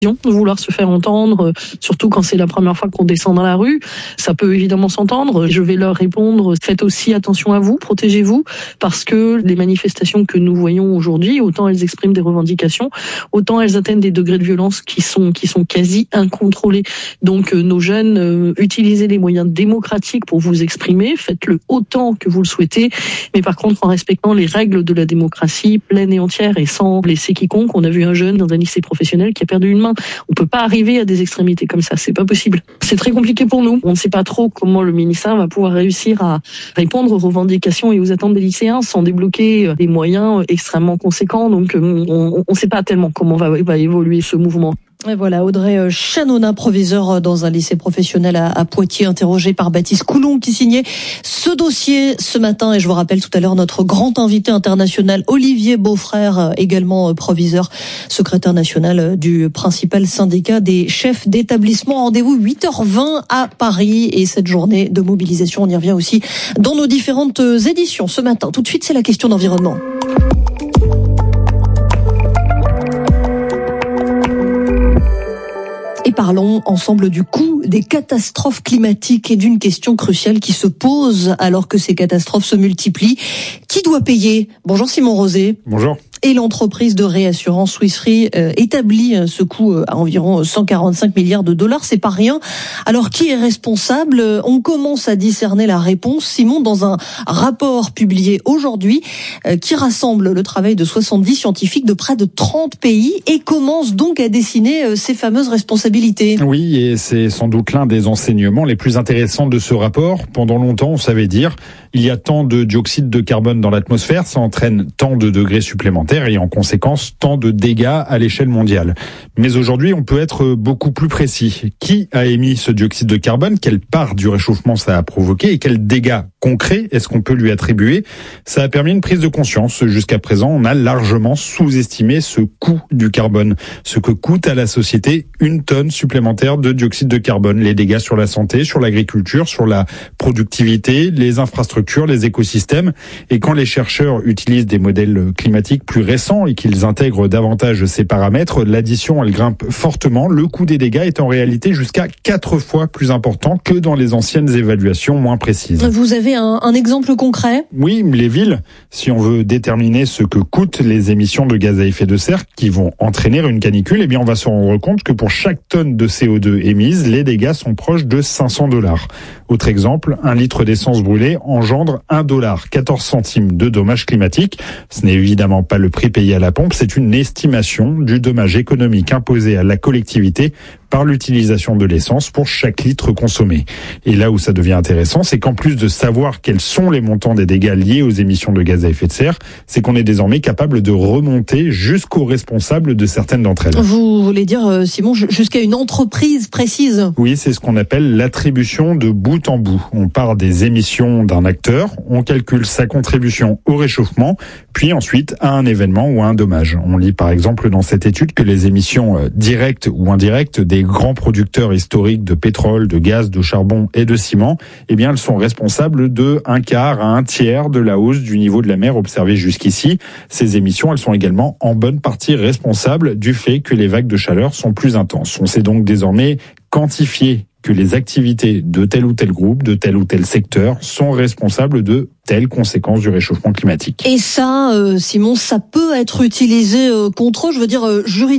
de vouloir se faire entendre, surtout quand c'est la première fois qu'on descend dans la rue. Ça peut évidemment s'entendre. Je vais leur répondre, faites aussi attention à vous, protégez-vous, parce que les manifestations que nous voyons aujourd'hui, autant elles expriment des revendications, autant elles atteignent des degrés de violence qui sont quasi incontrôlés. Donc nos jeunes, utilisez les moyens démocratiques pour vous exprimer, faites-le autant que vous le souhaitez, mais par contre en respectant les règles de la démocratie pleine et entière et sans blesser quiconque. On a vu un jeune dans un lycée professionnel qui a perdu une main. On peut pas arriver à des extrémités comme ça, c'est pas possible. C'est très compliqué pour nous. On ne sait pas trop comment le ministère va pouvoir réussir à répondre aux revendications et aux attentes des lycéens sans débloquer des moyens extrêmement conséquents. Donc on ne sait pas tellement comment va évoluer ce mouvement. Et voilà, Audrey Chanona, proviseur dans un lycée professionnel à Poitiers, interrogé par Baptiste Coulon, qui signait ce dossier ce matin. Et je vous rappelle tout à l'heure notre grand invité international, Olivier Beaufrère, également proviseur, secrétaire national du principal syndicat des chefs d'établissement. Rendez-vous 8h20 à Paris. Et cette journée de mobilisation, on y revient aussi dans nos différentes éditions ce matin. Tout de suite, c'est la question d'environnement. Et parlons ensemble du coût des catastrophes climatiques et d'une question cruciale qui se pose alors que ces catastrophes se multiplient. Qui doit payer ? Bonjour Simon Rosé. Bonjour. Et l'entreprise de réassurance Swiss Re établit ce coût à environ 145 milliards de dollars. C'est pas rien. Alors qui est responsable ? On commence à discerner la réponse, Simon, dans un rapport publié aujourd'hui qui rassemble le travail de 70 scientifiques de près de 30 pays et commence donc à dessiner ces fameuses responsabilités. Oui, et c'est sans doute l'un des enseignements les plus intéressants de ce rapport. Pendant longtemps, on savait dire il y a tant de dioxyde de carbone dans l'atmosphère, ça entraîne tant de degrés supplémentaires et en conséquence tant de dégâts à l'échelle mondiale. Mais aujourd'hui, on peut être beaucoup plus précis. Qui a émis ce dioxyde de carbone ? Quelle part du réchauffement ça a provoqué ? Et quels dégâts concrets est-ce qu'on peut lui attribuer ? Ça a permis une prise de conscience. Jusqu'à présent, on a largement sous-estimé ce coût du carbone, ce que coûte à la société une tonne supplémentaire de dioxyde de carbone, les dégâts sur la santé, sur l'agriculture, sur la productivité, les infrastructures, les écosystèmes. Et quand les chercheurs utilisent des modèles climatiques plus récents et qu'ils intègrent davantage ces paramètres, l'addition, elle grimpe fortement. Le coût des dégâts est en réalité jusqu'à 4 fois plus important que dans les anciennes évaluations moins précises. Vous avez un exemple concret ? Oui, les villes. Si on veut déterminer ce que coûtent les émissions de gaz à effet de serre qui vont entraîner une canicule, eh bien on va se rendre compte que pour chaque tonne de CO2 émise, les dégâts sont proches de $500. Autre exemple, 1 litre d'essence brûlée engendre $1,14 de dommages climatiques. Ce n'est évidemment pas le prix payé à la pompe, c'est une estimation du dommage économique imposé à la collectivité par l'utilisation de l'essence pour chaque litre consommé. Et là où ça devient intéressant, c'est qu'en plus de savoir quels sont les montants des dégâts liés aux émissions de gaz à effet de serre, c'est qu'on est désormais capable de remonter jusqu'aux responsables de certaines d'entre elles. Vous voulez dire, Simon, jusqu'à une entreprise précise ? Oui, c'est ce qu'on appelle l'attribution de bout en bout. On part des émissions d'un acteur, on calcule sa contribution au réchauffement, puis ensuite à un événement ou à un dommage. On lit par exemple dans cette étude que les émissions directes ou indirectes des grands producteurs historiques de pétrole, de gaz, de charbon et de ciment, eh bien, elles sont responsables de 1/4 à 1/3 de la hausse du niveau de la mer observée jusqu'ici. Ces émissions, elles sont également en bonne partie responsables du fait que les vagues de chaleur sont plus intenses. On sait donc désormais quantifier que les activités de tel ou tel groupe, de tel ou tel secteur sont responsables de telles conséquences du réchauffement climatique. Et ça, Simon, ça peut être utilisé contre eux, je veux dire juridiquement ?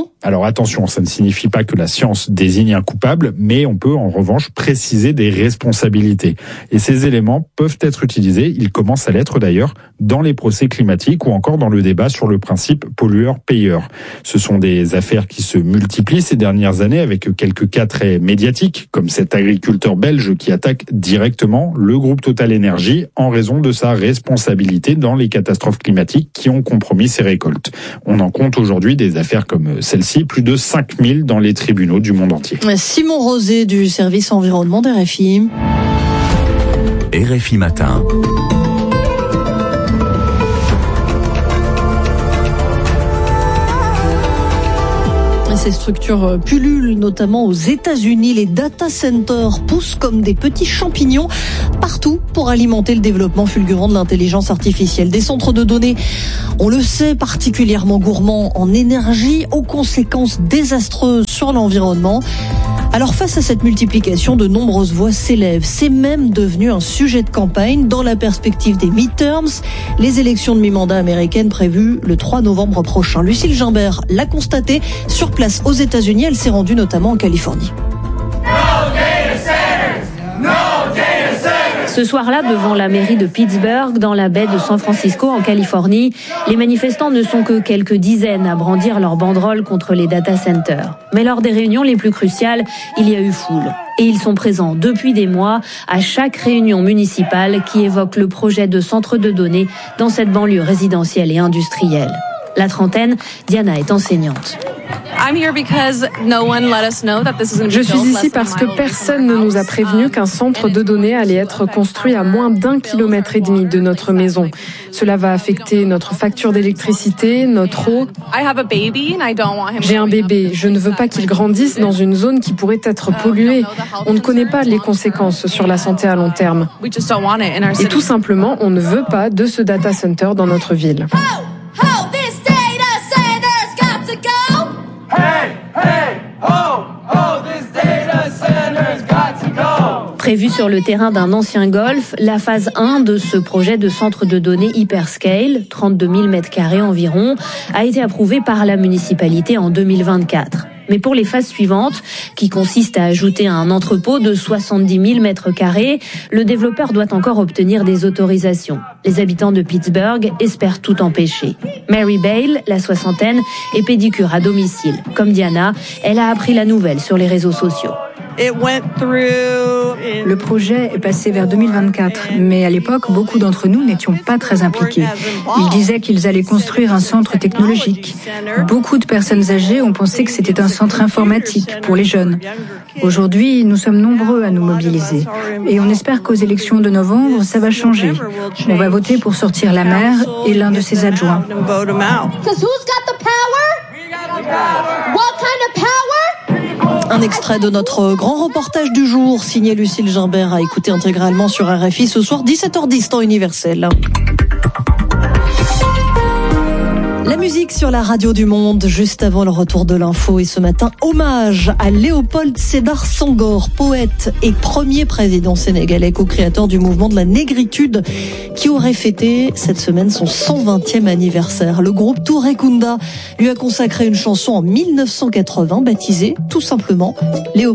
Alors attention, ça ne signifie pas que la science désigne un coupable, mais on peut en revanche préciser des responsabilités. Et ces éléments peuvent être utilisés, ils commencent à l'être d'ailleurs, dans les procès climatiques ou encore dans le débat sur le principe pollueur-payeur. Ce sont des affaires qui se multiplient ces dernières années avec quelques cas très médiatiques, comme cet agriculteur belge qui attaque directement le groupe Total Energy en raison de sa responsabilité dans les catastrophes climatiques qui ont compromis ses récoltes. On en compte aujourd'hui des affaires comme celle-ci, plus de 5000 dans les tribunaux du monde entier. Simon Rosé du service environnement d'RFI. RFI Matin. Ces structures pullulent notamment aux États-Unis. Les data centers poussent comme des petits champignons partout pour alimenter le développement fulgurant de l'intelligence artificielle. Des centres de données, on le sait, particulièrement gourmands en énergie, aux conséquences désastreuses sur l'environnement. Alors face à cette multiplication, de nombreuses voix s'élèvent. C'est même devenu un sujet de campagne dans la perspective des midterms, les élections de mi-mandat américaines prévues le 3 novembre prochain. Lucille Gimbert l'a constaté sur place aux États-Unis. Elle s'est rendue notamment en Californie. Ce soir-là, devant la mairie de Pittsburgh, dans la baie de San Francisco, en Californie, les manifestants ne sont que quelques dizaines à brandir leurs banderoles contre les data centers. Mais lors des réunions les plus cruciales, il y a eu foule. Et ils sont présents depuis des mois à chaque réunion municipale qui évoque le projet de centre de données dans cette banlieue résidentielle et industrielle. La trentaine, Diana est enseignante. Je suis ici parce que personne ne nous a prévenu qu'un centre de données allait être construit à moins d'1,5 kilomètre de notre maison. Cela va affecter notre facture d'électricité, notre eau. J'ai un bébé, je ne veux pas qu'il grandisse dans une zone qui pourrait être polluée. On ne connaît pas les conséquences sur la santé à long terme. Et tout simplement, on ne veut pas de ce data center dans notre ville. Prévue sur le terrain d'un ancien golf, la phase 1 de ce projet de centre de données hyperscale, 32 000 m² environ, a été approuvée par la municipalité en 2024. Mais pour les phases suivantes, qui consistent à ajouter un entrepôt de 70 000 m², le développeur doit encore obtenir des autorisations. Les habitants de Pittsburgh espèrent tout empêcher. Mary Bale, la soixantaine, est pédicure à domicile. Comme Diana, elle a appris la nouvelle sur les réseaux sociaux. Le projet est passé vers 2024, mais à l'époque, beaucoup d'entre nous n'étions pas très impliqués. Ils disaient qu'ils allaient construire un centre technologique. Beaucoup de personnes âgées ont pensé que c'était un centre informatique pour les jeunes. Aujourd'hui, nous sommes nombreux à nous mobiliser. Et on espère qu'aux élections de novembre, ça va changer. On va voter pour sortir la maire et l'un de ses adjoints. Un extrait de notre grand reportage du jour, signé Lucille Gimbert, à écouter intégralement sur RFI ce soir, 17h10, temps universel. La musique sur la radio du monde, juste avant le retour de l'info. Et ce matin, hommage à Léopold Sédar Senghor, poète et premier président sénégalais, co-créateur du mouvement de la négritude, qui aurait fêté cette semaine son 120e anniversaire. Le groupe Touré Kunda lui a consacré une chanson en 1980, baptisée tout simplement Léopold